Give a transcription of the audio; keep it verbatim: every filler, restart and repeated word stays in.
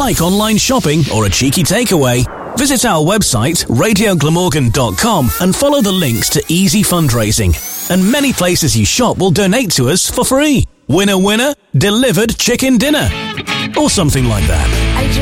like online shopping or a cheeky takeaway? Visit our website, radio glamorgan dot com, and follow the links to easy fundraising. And many places you shop will donate to us for free. Winner, winner, delivered chicken dinner. Or something like that.